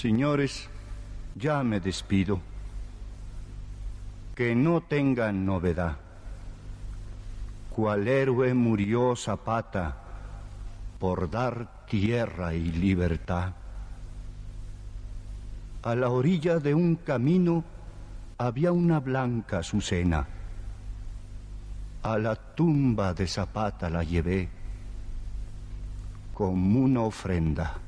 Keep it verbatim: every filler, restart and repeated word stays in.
Señores, ya me despido. Que no tengan novedad. Cual héroe murió Zapata por dar tierra y libertad. A la orilla de un camino había una blanca azucena. A la tumba de Zapata la llevé como una ofrenda.